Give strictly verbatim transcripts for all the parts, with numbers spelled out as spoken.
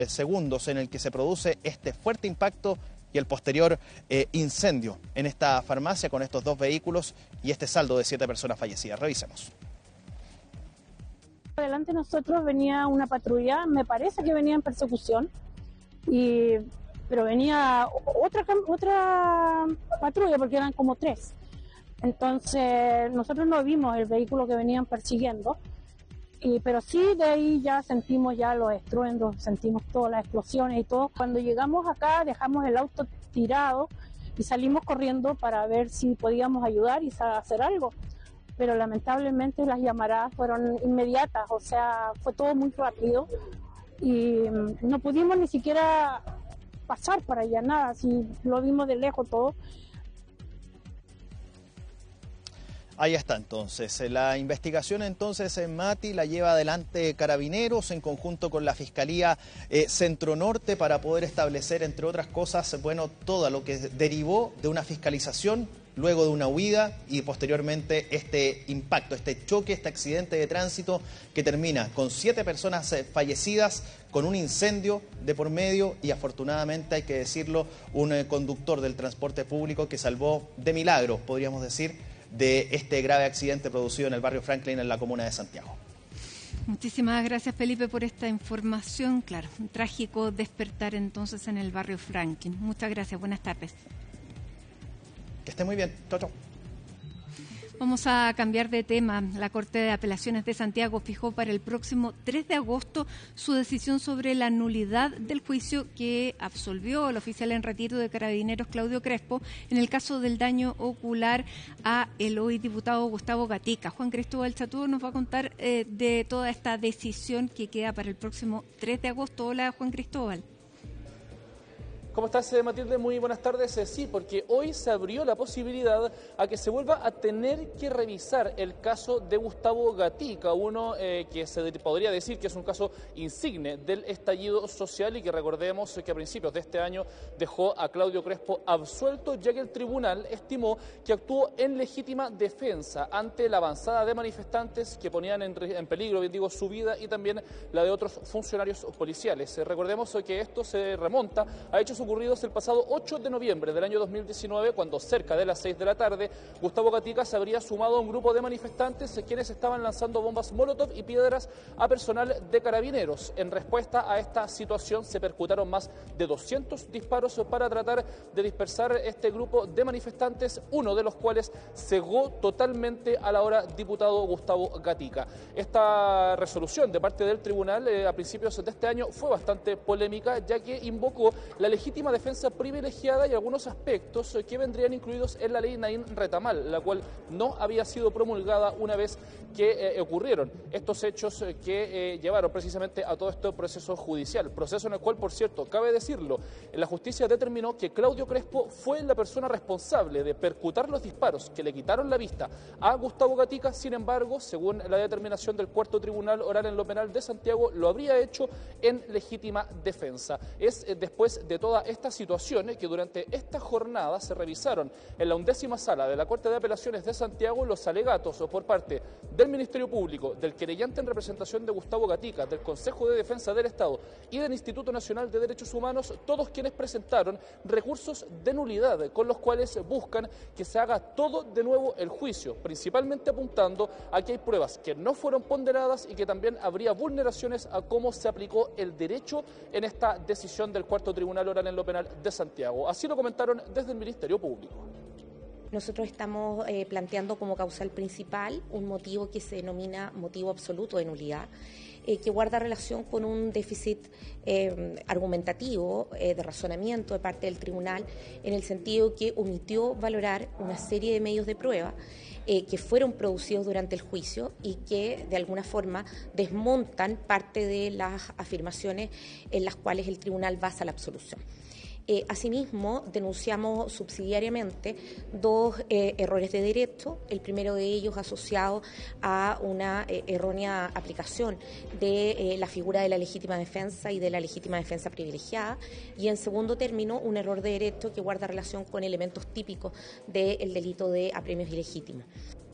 segundos en el que se produce este fuerte impacto y el posterior eh, incendio en esta farmacia con estos dos vehículos y este saldo de siete personas fallecidas. Revisemos. Adelante nosotros venía una patrulla, me parece que venía en persecución, y, pero venía otra, otra patrulla porque eran como tres. Entonces nosotros no vimos el vehículo que venían persiguiendo, y, pero sí de ahí ya sentimos ya los estruendos, sentimos todas las explosiones y todo. Cuando llegamos acá dejamos el auto tirado y salimos corriendo para ver si podíamos ayudar y hacer algo. Pero lamentablemente las llamaradas fueron inmediatas, o sea, fue todo muy rápido y no pudimos ni siquiera pasar para allá, nada, si lo vimos de lejos todo. Ahí está entonces, la investigación entonces en Mati la lleva adelante Carabineros en conjunto con la Fiscalía eh, Centro Norte para poder establecer, entre otras cosas, bueno, todo lo que derivó de una fiscalización, luego de una huida y posteriormente este impacto, este choque, este accidente de tránsito que termina con siete personas eh, fallecidas, con un incendio de por medio y afortunadamente, hay que decirlo, un eh, conductor del transporte público que salvó de milagro, podríamos decir, de este grave accidente producido en el barrio Franklin, en la comuna de Santiago. Muchísimas gracias, Felipe, por esta información. Claro, un trágico despertar entonces en el barrio Franklin. Muchas gracias, buenas tardes. Que esté muy bien. Chau, chau. Vamos a cambiar de tema. La Corte de Apelaciones de Santiago fijó para el próximo tres de agosto su decisión sobre la nulidad del juicio que absolvió el oficial en retiro de Carabineros Claudio Crespo en el caso del daño ocular a el hoy diputado Gustavo Gatica. Juan Cristóbal Chatú nos va a contar eh, de toda esta decisión que queda para el próximo tres de agosto. Hola, Juan Cristóbal. ¿Cómo estás, Matilde? Muy buenas tardes. Sí, porque hoy se abrió la posibilidad a que se vuelva a tener que revisar el caso de Gustavo Gatica, uno eh, que se podría decir que es un caso insigne del estallido social y que recordemos que a principios de este año dejó a Claudio Crespo absuelto, ya que el tribunal estimó que actuó en legítima defensa ante la avanzada de manifestantes que ponían en, en peligro, bien digo, su vida y también la de otros funcionarios policiales. Recordemos que esto se remonta a hechos ocurridos el pasado ocho de noviembre del año dos mil diecinueve, cuando cerca de las seis de la tarde Gustavo Gatica se habría sumado a un grupo de manifestantes quienes estaban lanzando bombas molotov y piedras a personal de Carabineros. En respuesta a esta situación se percutaron más de doscientos disparos para tratar de dispersar este grupo de manifestantes, uno de los cuales cegó totalmente al ahora diputado Gustavo Gatica. Esta resolución de parte del tribunal eh, a principios de este año fue bastante polémica, ya que invocó la legítima defensa privilegiada y algunos aspectos que vendrían incluidos en la ley Naín Retamal, la cual no había sido promulgada una vez que eh, ocurrieron estos hechos eh, que eh, llevaron precisamente a todo este proceso judicial, proceso en el cual, por cierto, cabe decirlo, la justicia determinó que Claudio Crespo fue la persona responsable de percutar los disparos que le quitaron la vista a Gustavo Gatica. Sin embargo, según la determinación del Cuarto Tribunal Oral en lo Penal de Santiago, lo habría hecho en legítima defensa. Es eh, después de toda esta situación eh, que durante esta jornada se revisaron en la undécima sala de la Corte de Apelaciones de Santiago los alegatos por parte del Ministerio Público, del querellante en representación de Gustavo Gatica, del Consejo de Defensa del Estado y del Instituto Nacional de Derechos Humanos, todos quienes presentaron recursos de nulidad con los cuales buscan que se haga todo de nuevo el juicio, principalmente apuntando a que hay pruebas que no fueron ponderadas y que también habría vulneraciones a cómo se aplicó el derecho en esta decisión del Cuarto Tribunal Oral en lo Penal de Santiago. Así lo comentaron desde el Ministerio Público. Nosotros estamos eh, planteando como causal principal un motivo que se denomina motivo absoluto de nulidad, eh, que guarda relación con un déficit eh, argumentativo, eh, de razonamiento de parte del tribunal, en el sentido que omitió valorar una serie de medios de prueba eh, que fueron producidos durante el juicio y que de alguna forma desmontan parte de las afirmaciones en las cuales el tribunal basa la absolución. Eh, asimismo, denunciamos subsidiariamente dos eh, errores de derecho, el primero de ellos asociado a una eh, errónea aplicación de eh, la figura de la legítima defensa y de la legítima defensa privilegiada, y en segundo término, un error de derecho que guarda relación con elementos típicos del delito de apremios ilegítimos.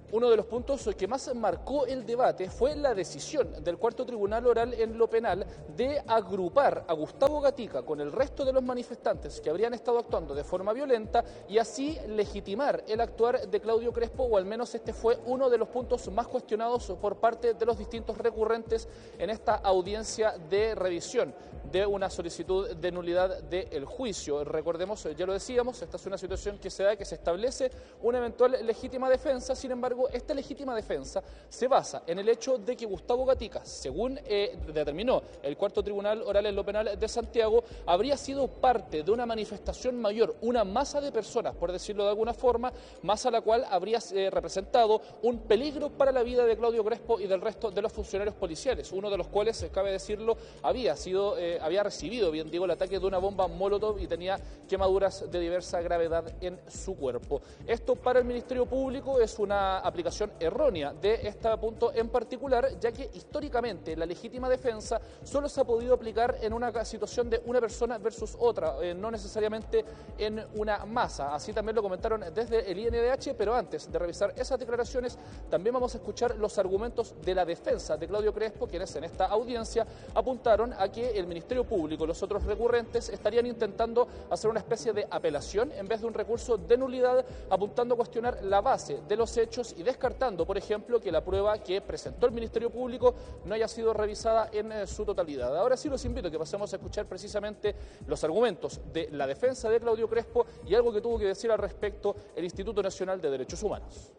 Uno de los puntos que más marcó el debate fue la decisión del cuarto tribunal oral en lo penal de agrupar a Gustavo Gatica con el resto de los manifestantes que habrían estado actuando de forma violenta y así legitimar el actuar de Claudio Crespo, o al menos este fue uno de los puntos más cuestionados por parte de los distintos recurrentes en esta audiencia de revisión de una solicitud de nulidad del juicio. Recordemos, ya lo decíamos, esta es una situación que se da, que se establece una eventual legítima defensa. Sin embargo, esta legítima defensa se basa en el hecho de que Gustavo Gatica, según eh, determinó el cuarto tribunal oral en lo penal de Santiago, habría sido parte de una manifestación mayor, una masa de personas, por decirlo de alguna forma, masa la cual habría eh, representado un peligro para la vida de Claudio Crespo y del resto de los funcionarios policiales, uno de los cuales, eh, cabe decirlo, había sido eh, había recibido, bien digo, el ataque de una bomba Molotov y tenía quemaduras de diversa gravedad en su cuerpo. Esto para el Ministerio Público es una aplicación errónea de este punto en particular, ya que históricamente la legítima defensa solo se ha podido aplicar en una situación de una persona versus otra, eh, no necesariamente en una masa. Así también lo comentaron desde el I N D H, pero antes de revisar esas declaraciones, también vamos a escuchar los argumentos de la defensa de Claudio Crespo, quienes en esta audiencia apuntaron a que el Ministerio Público y los otros recurrentes estarían intentando hacer una especie de apelación en vez de un recurso de nulidad, apuntando a cuestionar la base de los hechos y descartando, por ejemplo, que la prueba que presentó el Ministerio Público no haya sido revisada en eh, su totalidad. Ahora sí los invito a que pasemos a escuchar precisamente los argumentos de la defensa de Claudio Crespo y algo que tuvo que decir al respecto el Instituto Nacional de Derechos Humanos.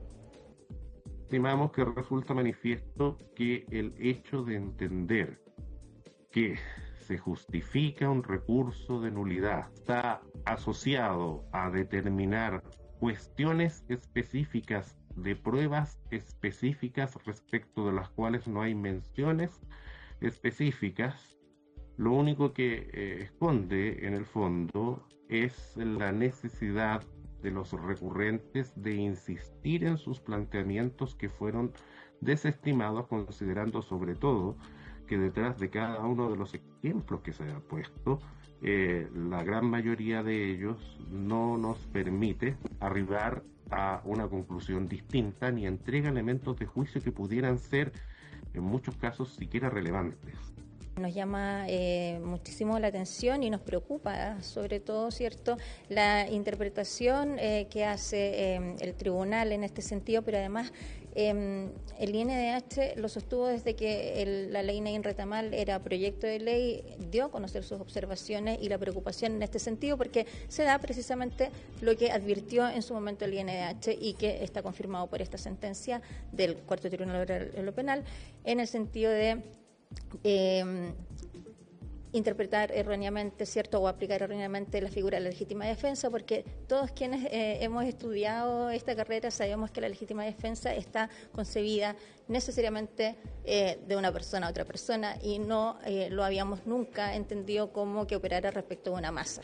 Estimamos que resulta manifiesto que el hecho de entender que se justifica un recurso de nulidad está asociado a determinar cuestiones específicas de pruebas específicas respecto de las cuales no hay menciones específicas, lo único que eh, esconde en el fondo es la necesidad de los recurrentes de insistir en sus planteamientos que fueron desestimados, considerando sobre todo que detrás de cada uno de los ejemplos que se han puesto, eh, la gran mayoría de ellos no nos permite arribar a una conclusión distinta ni entrega elementos de juicio que pudieran ser, en muchos casos, siquiera relevantes. Nos llama eh, muchísimo la atención y nos preocupa, sobre todo, ¿cierto?, la interpretación eh, que hace eh, el tribunal en este sentido, pero además eh, el I N D H lo sostuvo desde que el, la ley Nain Retamal era proyecto de ley, dio a conocer sus observaciones y la preocupación en este sentido, porque se da precisamente lo que advirtió en su momento el I N D H y que está confirmado por esta sentencia del cuarto tribunal de lo penal, en el sentido de Eh, interpretar erróneamente, ¿cierto?, o aplicar erróneamente la figura de la legítima defensa, porque todos quienes eh, hemos estudiado esta carrera sabemos que la legítima defensa está concebida necesariamente eh, de una persona a otra persona y no eh, lo habíamos nunca entendido como que operara respecto de una masa.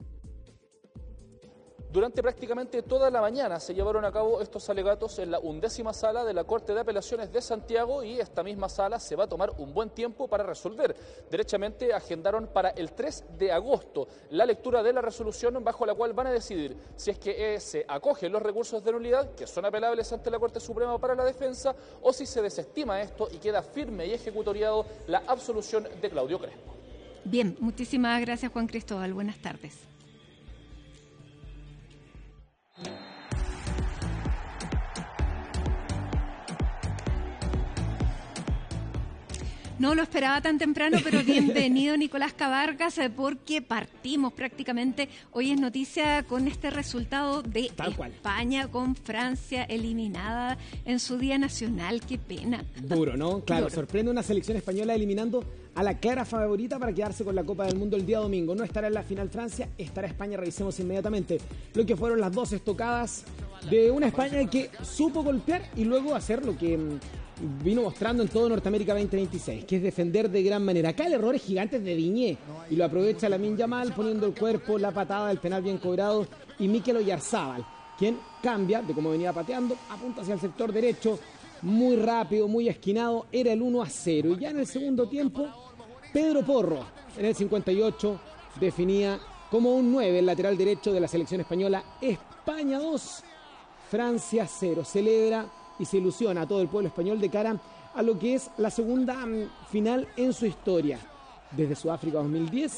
Durante prácticamente toda la mañana se llevaron a cabo estos alegatos en la undécima sala de la Corte de Apelaciones de Santiago y esta misma sala se va a tomar un buen tiempo para resolver. Derechamente agendaron para el tres de agosto la lectura de la resolución bajo la cual van a decidir si es que eh, se acogen los recursos de nulidad que son apelables ante la Corte Suprema para la defensa o si se desestima esto y queda firme y ejecutoriado la absolución de Claudio Crespo. Bien, muchísimas gracias, Juan Cristóbal. Buenas tardes. No lo esperaba tan temprano, pero bienvenido Nicolás Cabargas, porque partimos prácticamente. Hoy es noticia con este resultado de Tal España cual. Con Francia eliminada en su día nacional. Qué pena. Duro, ¿no? Claro, Duro. Sorprende una selección española eliminando a la clara favorita para quedarse con la Copa del Mundo el día domingo. No estará en la final Francia, estará España. Revisemos inmediatamente lo que fueron las dos estocadas de una España que supo golpear y luego hacer lo que vino mostrando en todo Norteamérica veinte veintiséis, que es defender de gran manera. Acá el error es gigante de Diñé y lo aprovecha Lamine Yamal poniendo el cuerpo, la patada, el penal bien cobrado y Mikel Oyarzábal, quien cambia de cómo venía pateando, apunta hacia el sector derecho, muy rápido, muy esquinado, era el uno a cero. Y ya en el segundo tiempo, Pedro Porro, en el cincuenta y ocho, definía como un nueve el lateral derecho de la selección española. España dos, Francia cero. Celebra y se ilusiona a todo el pueblo español de cara a lo que es la segunda um, final en su historia. Desde Sudáfrica dos mil diez